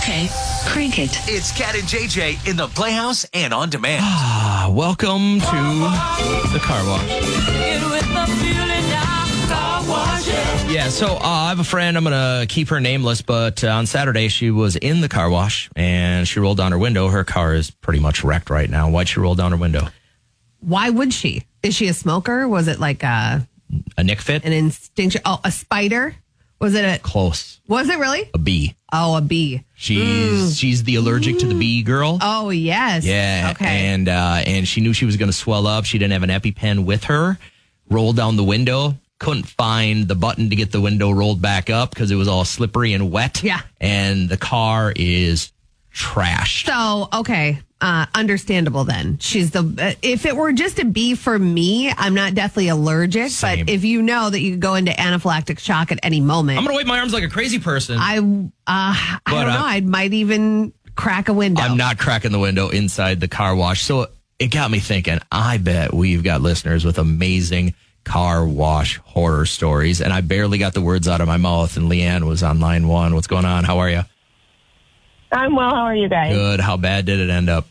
Okay, crank it. It's Cat and JJ in the Playhouse and on demand. Welcome to the car wash. Yeah, so I have a friend. I'm going to keep her nameless, but on Saturday she was in the car wash and she rolled down her window. Her car is pretty much wrecked right now. Why'd she roll down her window? Why would she? Is she a smoker? Was it like a Nick fit? An instinction? Oh, a spider? Was it a... Close. Was it really? A bee. Oh, a bee. She's the allergic to the bee girl. Oh, yes. Yeah. Okay. And she knew she was going to swell up. She didn't have an EpiPen with her. Rolled down the window. Couldn't find the button to get the window rolled back up because it was all slippery and wet. Yeah. And the car is trashed. So, okay. Understandable then. She's if it were just a bee for me, I'm not deathly allergic. Same. But if you know that you could go into anaphylactic shock at any moment. I'm going to wave my arms like a crazy person. I don't know. I might even crack a window. I'm not cracking the window inside the car wash. So it got me thinking, I bet we've got listeners with amazing car wash horror stories. And I barely got the words out of my mouth. And Leanne was on line one. What's going on? How are you? I'm well. How are you guys? Good. How bad did it end up?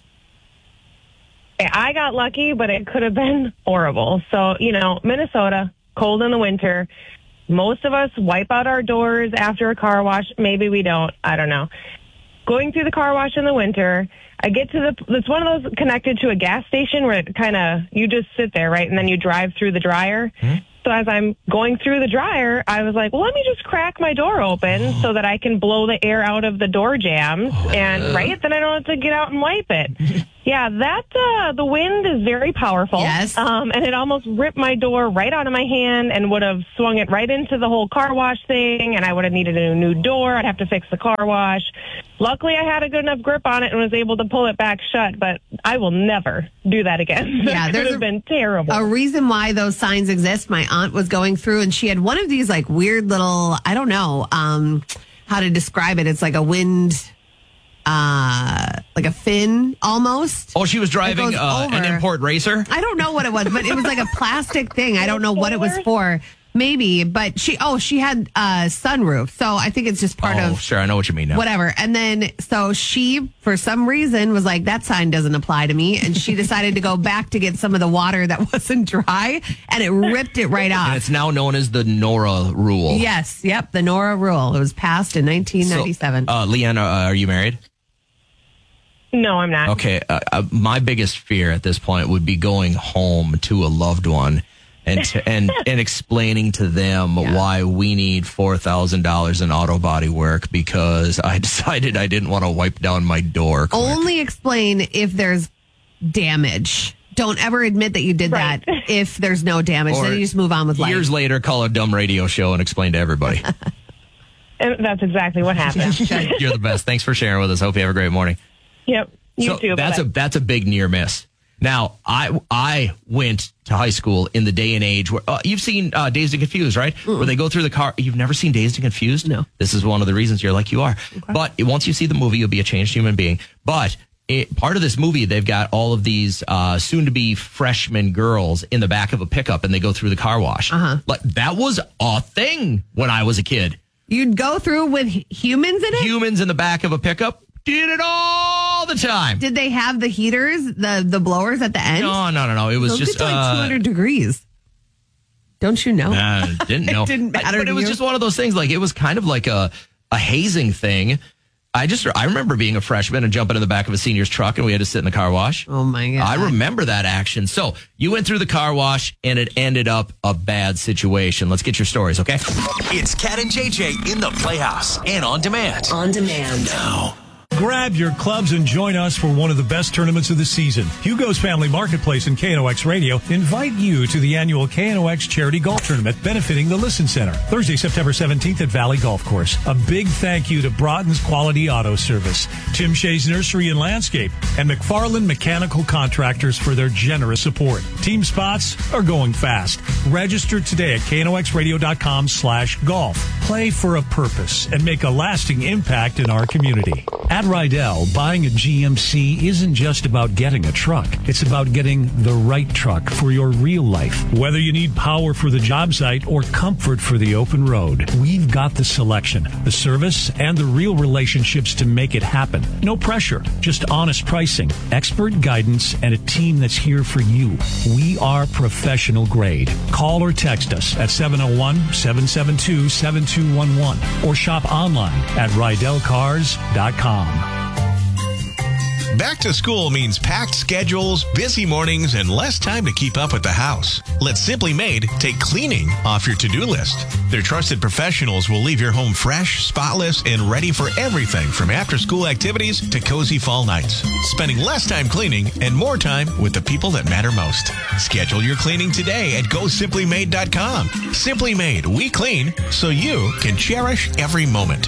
I got lucky, but it could have been horrible. So, Minnesota, cold in the winter. Most of us wipe out our doors after a car wash. Maybe we don't. I don't know. Going through the car wash in the winter, I get to it's one of those connected to a gas station where it kind of, you just sit there, right? And then you drive through the dryer. Mm-hmm. So as I'm going through the dryer, I was like, well, let me just crack my door open so that I can blow the air out of the door jambs. And then I don't have to get out and wipe it. Yeah, the wind is very powerful. Yes. And it almost ripped my door right out of my hand and would have swung it right into the whole car wash thing. And I would have needed a new door. I'd have to fix the car wash. Luckily, I had a good enough grip on it and was able to pull it back shut. But I will never do that again. Yeah, that could have been terrible. A reason why those signs exist. My aunt was going through and she had one of these like weird little, I don't know how to describe it. It's like a wind, like a fin almost. Oh, she was driving an import racer? I don't know what it was, but it was like a plastic thing. I don't know what it was for. Maybe, but she had a sunroof. So I think it's just part of. Oh, sure. I know what you mean now. Whatever. And then, so she, for some reason, was like, that sign doesn't apply to me. And she decided to go back to get some of the water that wasn't dry. And it ripped it right off. And it's now known as the NORA rule. Yes. Yep. The NORA rule. It was passed in 1997. So, Leanne, are you married? No, I'm not. Okay. My biggest fear at this point would be going home to a loved one and explaining to them why we need $4,000 in auto body work because I decided I didn't want to wipe down my door. Only explain if there's damage. Don't ever admit that you did that if there's no damage. Then you just move on with life. Years later, call a dumb radio show and explain to everybody. And that's exactly what happened. You're the best. Thanks for sharing with us. Hope you have a great morning. Yep. You too. That's a big near miss. Now, I went to high school in the day and age where you've seen Dazed and Confused, right? Mm-mm. Where they go through the car. You've never seen Dazed and Confused? No. This is one of the reasons you're like you are. Okay. But once you see the movie, you'll be a changed human being. But part of this movie, they've got all of these soon-to-be freshman girls in the back of a pickup, and they go through the car wash. Like that was a thing when I was a kid. You'd go through with humans in it? Humans in the back of a pickup. Did it all the time. Did they have the heaters, the blowers at the end? No. It was just like 200 degrees. Don't you know? Didn't know. It didn't matter. But it was just one of those things. Like it was kind of like a hazing thing. I remember being a freshman and jumping in the back of a senior's truck and we had to sit in the car wash. Oh my God. I remember that action. So you went through the car wash and it ended up a bad situation. Let's get your stories, okay? It's Cat and JJ in the Playhouse and on demand. On demand. Now. Grab your clubs and join us for one of the best tournaments of the season. Hugo's Family Marketplace and KNOX Radio invite you to the annual KNOX Charity Golf Tournament benefiting the Listen Center. Thursday, September 17th at Valley Golf Course. A big thank you to Broughton's Quality Auto Service, Tim Shea's Nursery and Landscape, and McFarland Mechanical Contractors for their generous support. Team spots are going fast. Register today at knoxradio.com/golf. Play for a purpose and make a lasting impact in our community. At Rydell, buying a GMC isn't just about getting a truck. It's about getting the right truck for your real life. Whether you need power for the job site or comfort for the open road, we've got the selection, the service, and the real relationships to make it happen. No pressure, just honest pricing, expert guidance, and a team that's here for you. We are professional grade. Call or text us at 701-772-7211 or shop online at RydellCars.com. Back to school means packed schedules, busy mornings, and less time to keep up with the house. Let Simply Made take cleaning off your to-do list. Their trusted professionals will leave your home fresh, spotless, and ready for everything from after-school activities to cozy fall nights. Spending less time cleaning and more time with the people that matter most. Schedule your cleaning today at GoSimplyMade.com. Simply Made, we clean so you can cherish every moment.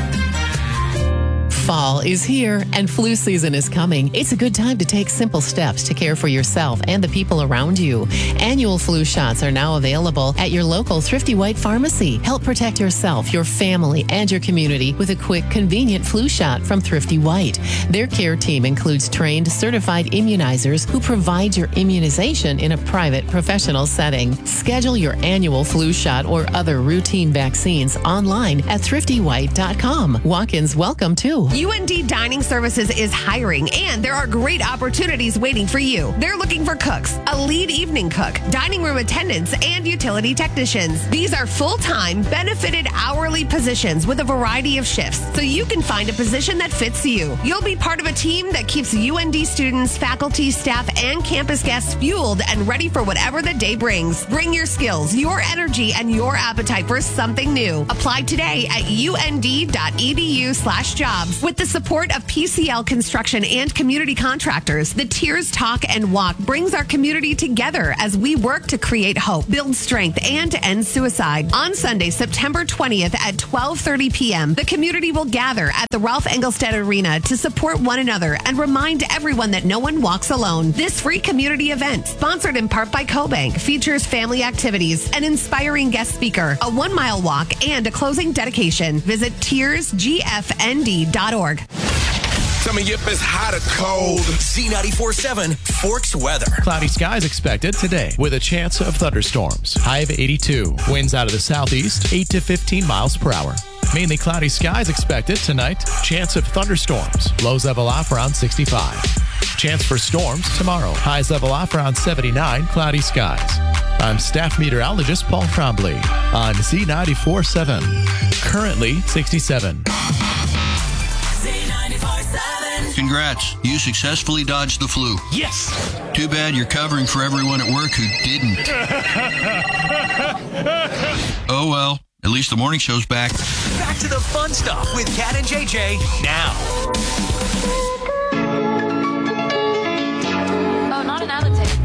Fall is here and flu season is coming. It's a good time to take simple steps to care for yourself and the people around you. Annual flu shots are now available at your local Thrifty White pharmacy. Help protect yourself, your family, and your community with a quick, convenient flu shot from Thrifty White. Their care team includes trained, certified immunizers who provide your immunization in a private, professional setting. Schedule your annual flu shot or other routine vaccines online at thriftywhite.com. Walk-ins welcome too. UND Dining Services is hiring, and there are great opportunities waiting for you. They're looking for cooks, a lead evening cook, dining room attendants, and utility technicians. These are full-time, benefited hourly positions with a variety of shifts, so you can find a position that fits you. You'll be part of a team that keeps UND students, faculty, staff, and campus guests fueled and ready for whatever the day brings. Bring your skills, your energy, and your appetite for something new. Apply today at und.edu/jobs. With the support of PCL Construction and community contractors, the Tears Talk and Walk brings our community together as we work to create hope, build strength, and end suicide. On Sunday, September 20th at 12:30 p.m., the community will gather at the Ralph Engelstad Arena to support one another and remind everyone that no one walks alone. This free community event, sponsored in part by CoBank, features family activities, an inspiring guest speaker, a 1-mile walk, and a closing dedication. Visit tearsgfnd.org. Tell me if it's hot or cold. Z94.7 Forks weather. Cloudy skies expected today with a chance of thunderstorms. High of 82. Winds out of the southeast, 8 to 15 miles per hour. Mainly cloudy skies expected tonight. Chance of thunderstorms. Lows level off around 65. Chance for storms tomorrow. Highs level off around 79. Cloudy skies. I'm staff meteorologist Paul Trombley on Z94.7. Currently 67. Congrats, you successfully dodged the flu. Yes! Too bad you're covering for everyone at work who didn't. Oh well, at least the morning show's back. Back to the fun stuff with Kat and JJ now.